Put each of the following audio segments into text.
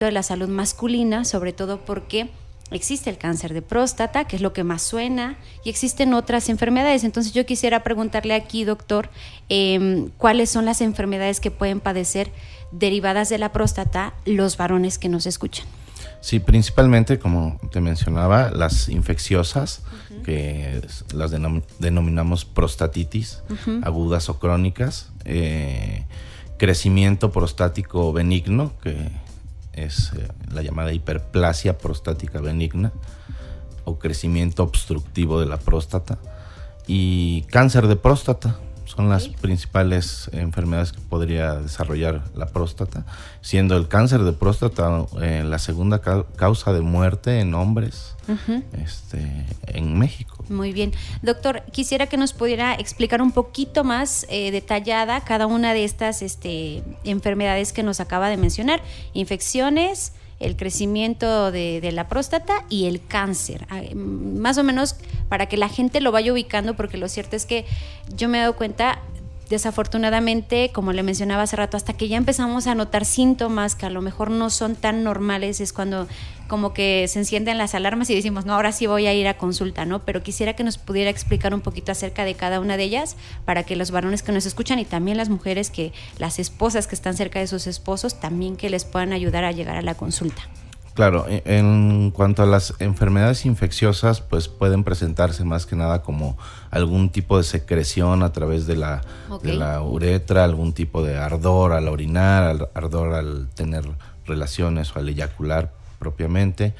de la salud masculina, sobre todo porque existe el cáncer de próstata, que es lo que más suena, y existen otras enfermedades. Entonces yo quisiera preguntarle aquí, doctor, ¿cuáles son las enfermedades que pueden padecer derivadas de la próstata los varones que nos escuchan? Sí, principalmente, como te mencionaba, las infecciosas, que las denominamos prostatitis, agudas o crónicas, crecimiento prostático benigno, que es la llamada hiperplasia prostática benigna, o crecimiento obstructivo de la próstata, y cáncer de próstata. Son las principales enfermedades que podría desarrollar la próstata, siendo el cáncer de próstata la segunda causa de muerte en hombres en México. Muy bien. Doctor, quisiera que nos pudiera explicar un poquito más detallada cada una de estas enfermedades que nos acaba de mencionar. Infecciones, el crecimiento de la próstata y el cáncer. Más o menos para que la gente lo vaya ubicando, porque lo cierto es que yo me he dado cuenta, desafortunadamente, como le mencionaba hace rato, hasta que ya empezamos a notar síntomas que a lo mejor no son tan normales, es cuando como que se encienden las alarmas y decimos, no, ahora sí voy a ir a consulta, ¿no? Pero quisiera que nos pudiera explicar un poquito acerca de cada una de ellas, para que los varones que nos escuchan y también las mujeres, las esposas que están cerca de sus esposos, también que les puedan ayudar a llegar a la consulta. Claro, en cuanto a las enfermedades infecciosas, pues pueden presentarse más que nada como algún tipo de secreción a través de la uretra, algún tipo de ardor al orinar, ardor al tener relaciones o al eyacular propiamente,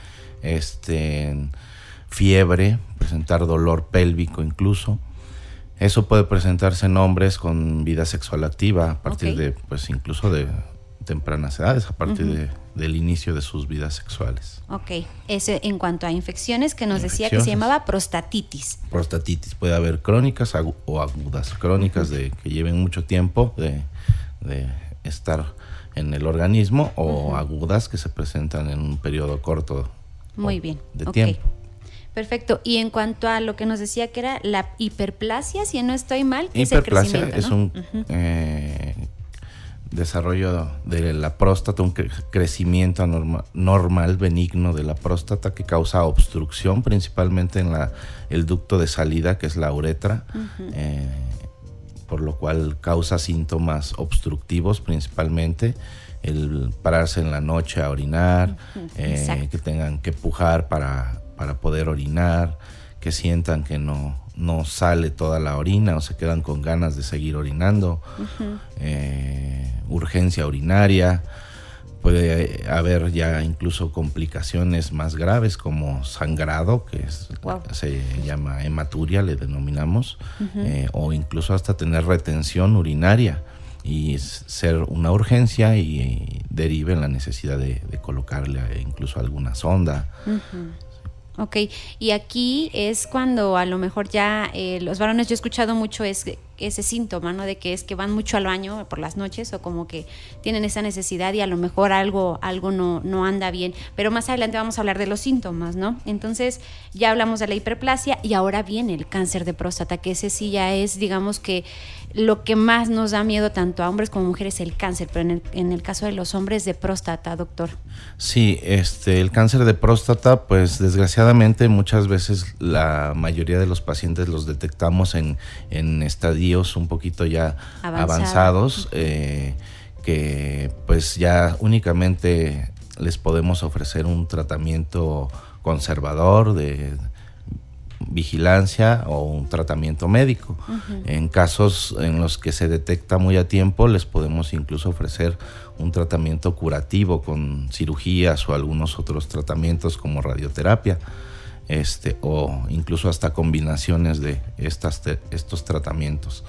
fiebre, presentar dolor pélvico incluso. Eso puede presentarse en hombres con vida sexual activa a partir de, pues incluso de tempranas edades, a partir del inicio de sus vidas sexuales. Ok, ese en cuanto a infecciones que nos decía que se llamaba prostatitis. Prostatitis, puede haber crónicas o agudas. Crónicas de que lleven mucho tiempo de estar en el organismo, o agudas que se presentan en un periodo corto de tiempo. Perfecto. Y en cuanto a lo que nos decía que era la hiperplasia, si no estoy mal, que hiperplasia es el es un desarrollo de la próstata, un crecimiento normal, benigno de la próstata, que causa obstrucción principalmente en el ducto de salida, que es la uretra, por lo cual causa síntomas obstructivos, principalmente el pararse en la noche a orinar, que tengan que pujar para poder orinar, que sientan que no sale toda la orina o se quedan con ganas de seguir orinando, urgencia urinaria. Puede haber ya incluso complicaciones más graves como sangrado, que se llama hematuria, le denominamos, o incluso hasta tener retención urinaria y ser una urgencia y derive en la necesidad de colocarle incluso alguna sonda. Ok, y aquí es cuando a lo mejor ya los varones, yo he escuchado mucho ese síntoma, ¿no? De que es que van mucho al baño por las noches, o como que tienen esa necesidad y a lo mejor algo no anda bien. Pero más adelante vamos a hablar de los síntomas, ¿no? Entonces ya hablamos de la hiperplasia y ahora viene el cáncer de próstata, que ese sí ya es, digamos que lo que más nos da miedo tanto a hombres como mujeres, el cáncer, pero en el caso de los hombres de próstata, doctor. Sí, el cáncer de próstata, pues desgraciadamente muchas veces la mayoría de los pacientes los detectamos en estadios un poquito ya avanzados, que pues ya únicamente les podemos ofrecer un tratamiento conservador de vigilancia o un tratamiento médico. En casos en los que se detecta muy a tiempo, les podemos incluso ofrecer un tratamiento curativo con cirugías o algunos otros tratamientos como radioterapia, o incluso hasta combinaciones de estos tratamientos.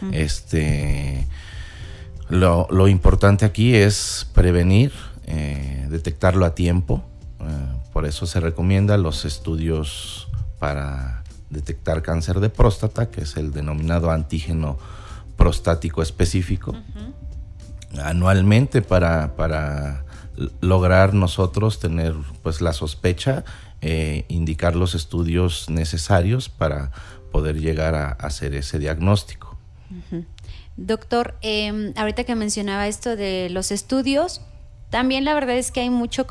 Lo importante aquí es prevenir, detectarlo a tiempo. Por eso se recomienda los estudios para detectar cáncer de próstata, que es el denominado antígeno prostático específico, anualmente para lograr nosotros tener pues la sospecha, indicar los estudios necesarios para poder llegar a hacer ese diagnóstico. Doctor, ahorita que mencionaba esto de los estudios, también la verdad es que hay mucho